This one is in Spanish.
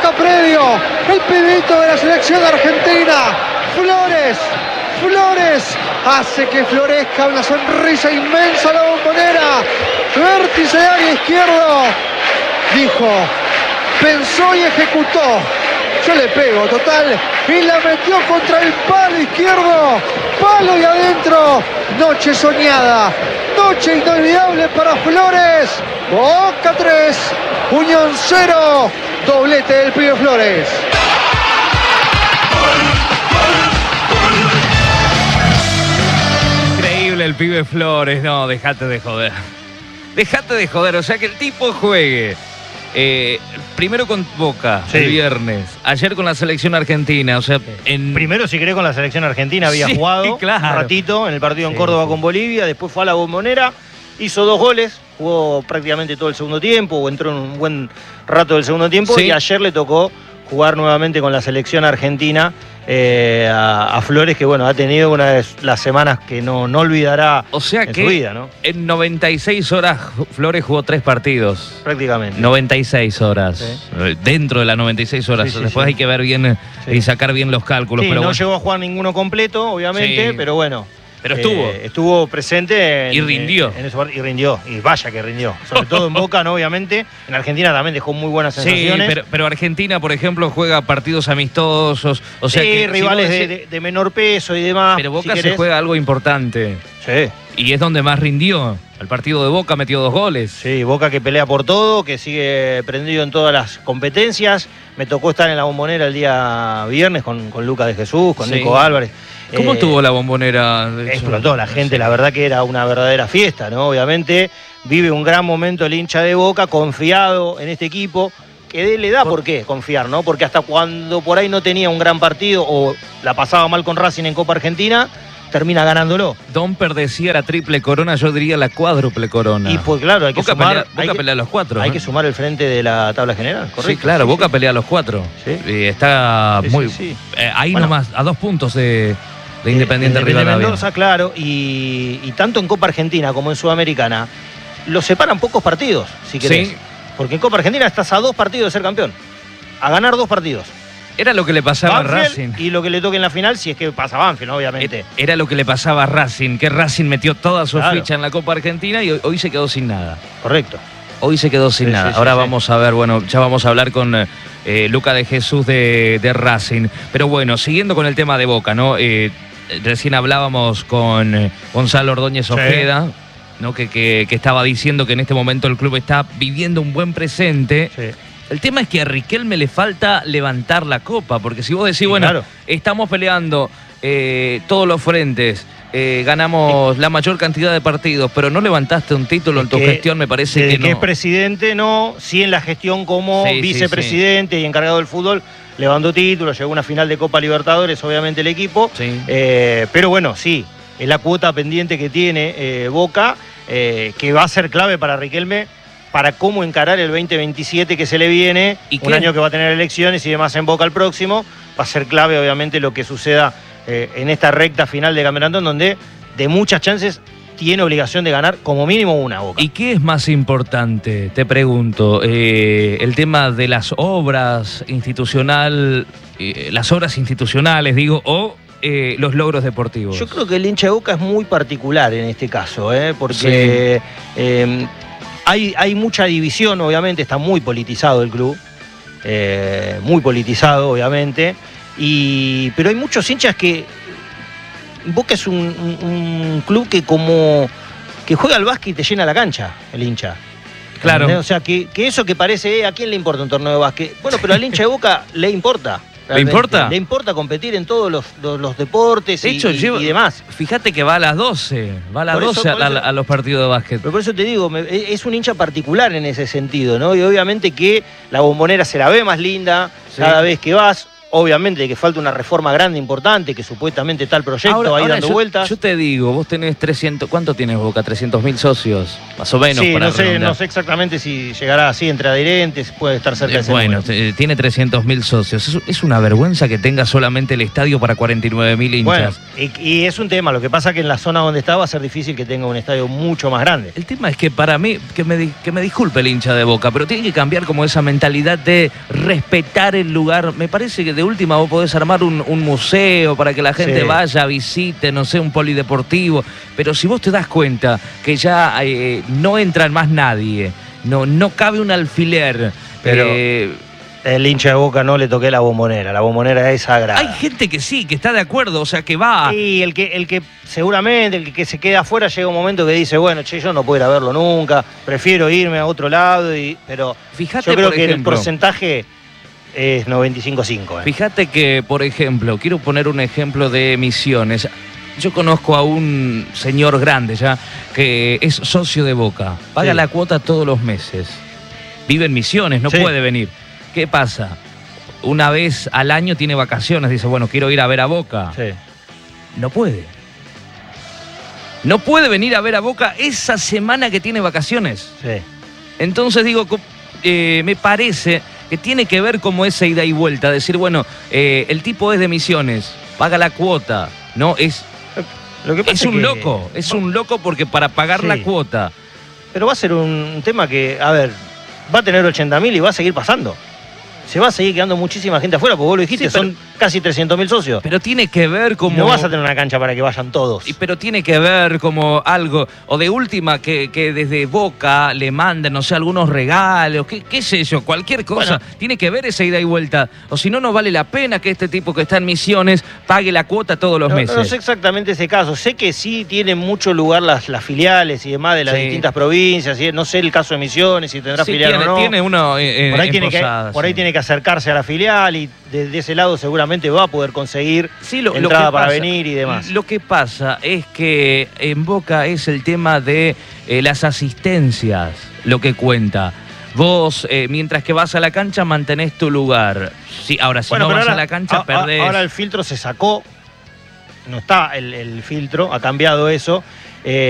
cada predio. El pibito de la selección argentina, Flores, hace que florezca una sonrisa inmensa a la Bombonera. Vértice de área izquierdo. Dijo, pensó y ejecutó. Yo le pego, total. Y la metió contra el palo izquierdo. Palo y adentro. Noche soñada. Noche inolvidable para Flores. Boca 3, Unión 0. Doblete del pibe Flores. Increíble el pibe Flores. No, dejate de joder. Dejate de joder. O sea, que el tipo juegue. Primero con Boca, sí, el viernes. Ayer con la selección argentina. O sea, primero, si querés, con la selección argentina había jugado un ratito en el partido en Córdoba con Bolivia. Después fue a la Bombonera, hizo 2 goles, jugó prácticamente todo el segundo tiempo, o entró en un buen rato del segundo tiempo. Y ayer le tocó jugar nuevamente con la selección argentina. A Flores, que bueno, ha tenido una de las semanas que no olvidará en su vida, ¿no? En 96 horas Flores jugó 3 partidos. Prácticamente. 96 horas. Sí. Dentro de las 96 horas. Después hay que ver bien y sacar bien los cálculos. Sí, pero no llegó a jugar ninguno completo, obviamente, pero bueno. Pero estuvo presente y rindió. Y rindió. Y vaya que rindió. Sobre todo en Boca, ¿no? Obviamente. En Argentina también dejó muy buenas sensaciones. Sí, pero Argentina, por ejemplo, juega partidos amistosos. O sea, que rivales de menor peso y demás. Pero Boca se juega algo importante. Sí. Y es donde más rindió. El partido de Boca metió 2 goles. Sí, Boca que pelea por todo, que sigue prendido en todas las competencias. Me tocó estar en la Bombonera el día viernes con Lucas de Jesús, con Nico Álvarez. ¿Cómo estuvo la Bombonera? Explotó la gente, la verdad que era una verdadera fiesta, ¿no? Obviamente vive un gran momento el hincha de Boca, confiado en este equipo, que le da por qué confiar, ¿no? Porque hasta cuando por ahí no tenía un gran partido o la pasaba mal con Racing en Copa Argentina, termina ganándolo. Domper decía la triple corona, yo diría la cuádruple corona. Y pues claro, hay que sumar. Boca pelea a los 4. Hay que sumar el frente de la tabla general, correcto. Sí, claro, Boca pelea a los 4. Sí. Está muy... ahí bueno, nomás, a 2 puntos de Independiente Rivadavia. Mendoza, claro, y tanto en Copa Argentina como en Sudamericana, los separan pocos partidos, si querés. Sí. Porque en Copa Argentina estás a 2 partidos de ser campeón. A ganar 2 partidos. Era lo que le pasaba a Racing. Y lo que le toque en la final, si es que pasa Banfield, obviamente. Era lo que le pasaba a Racing, que Racing metió toda su ficha en la Copa Argentina y hoy se quedó sin nada. Correcto. Hoy se quedó sin nada. Ahora vamos a ver, bueno, ya vamos a hablar con Lucas de Jesús de Racing. Pero bueno, siguiendo con el tema de Boca, ¿no? Recién hablábamos con Gonzalo Ordóñez Ojeda, ¿no? que estaba diciendo que en este momento el club está viviendo un buen presente. Sí. El tema es que a Riquelme le falta levantar la copa, porque si vos decís, estamos peleando todos los frentes, ganamos la mayor cantidad de partidos, pero no levantaste un título en tu gestión, me parece que no. Que es presidente, no, sí en la gestión como vicepresidente y encargado del fútbol, levantó títulos, llegó a una final de Copa Libertadores, obviamente el equipo, pero bueno, sí, es la cuota pendiente que tiene Boca, que va a ser clave para Riquelme, para cómo encarar el 2027 que se le viene, un año que va a tener elecciones y demás en Boca el próximo, va a ser clave obviamente lo que suceda en esta recta final de campeonato, en donde de muchas chances tiene obligación de ganar como mínimo una Boca. ¿Y qué es más importante, te pregunto, el tema de las obras las obras institucionales, digo, o los logros deportivos? Yo creo que el hincha de Boca es muy particular en este caso, porque... Hay mucha división, obviamente, está muy politizado el club, muy politizado, obviamente, pero hay muchos hinchas que... Boca es un club que juega al básquet y te llena la cancha, el hincha. Claro. ¿Entendés? O sea, que eso que parece, ¿a quién le importa un torneo de básquet? Bueno, pero al hincha de Boca le importa. ¿Le importa? Le importa competir en todos los deportes y demás. Fíjate que va a las 12. Va a las 12 a los partidos de básquet. Pero por eso te digo, es un hincha particular en ese sentido, ¿no? Y obviamente que la Bombonera se la ve más linda cada vez que vas. obviamente que falta una reforma grande, importante, que supuestamente está el proyecto ahí dando vueltas. Yo te digo, vos tenés 300, ¿cuánto tienes Boca? 300.000 socios, más o menos. Sí, para no sé exactamente si llegará así entre adherentes, puede estar cerca de ese número. Tiene 300.000 socios. Es una vergüenza que tenga solamente el estadio para 49.000 hinchas. Bueno, y es un tema, lo que pasa que en la zona donde está va a ser difícil que tenga un estadio mucho más grande. El tema es que para mí, que me disculpe el hincha de Boca, pero tiene que cambiar como esa mentalidad de respetar el lugar. Me parece que de última vos podés armar un museo para que la gente vaya, visite, no sé, un polideportivo. Pero si vos te das cuenta que ya no entra más nadie, no cabe un alfiler. Pero el hincha de Boca no le toqué la Bombonera es sagrada. Hay gente que sí, que está de acuerdo, o sea, que va. Y el que seguramente, el que se queda afuera, llega un momento que dice, bueno, che, yo no puedo ir a verlo nunca, prefiero irme a otro lado, pero fíjate, yo creo que el porcentaje es 95-5. Fíjate que, por ejemplo, quiero poner un ejemplo de Misiones. Yo conozco a un señor grande ya, que es socio de Boca, paga la cuota todos los meses, vive en Misiones, no puede venir. ¿Qué pasa? Una vez al año tiene vacaciones, dice, bueno, quiero ir a ver a Boca. No puede. No puede venir a ver a Boca esa semana que tiene vacaciones. Entonces digo, me parece que tiene que ver como esa ida y vuelta, decir, bueno, el tipo es de Misiones, paga la cuota, ¿no? Es un loco porque para pagar la cuota. Pero va a ser un tema que, a ver, va a tener 80.000 y va a seguir pasando. Se va a seguir quedando muchísima gente afuera, porque vos lo dijiste, son casi 300.000 socios. Pero tiene que ver como... No vas a tener una cancha para que vayan todos. Pero tiene que ver como algo, o de última, que desde Boca le manden, no sé, algunos regalos, qué sé yo, cualquier cosa. Bueno, tiene que ver esa ida y vuelta. O si no, no vale la pena que este tipo que está en Misiones pague la cuota todos los meses. No sé exactamente ese caso. Sé que sí tienen mucho lugar las filiales y demás de las distintas provincias. No sé el caso de Misiones, si tendrá filial o no. Tiene uno por ahí tiene que acercarse a la filial y desde ese lado seguramente va a poder conseguir entrada para venir y demás. Lo que pasa es que en Boca es el tema de las asistencias lo que cuenta. Vos, mientras que vas a la cancha, mantenés tu lugar. Sí, ahora, si no vas a la cancha, perdés. Ahora el filtro se sacó. No está el filtro, ha cambiado eso.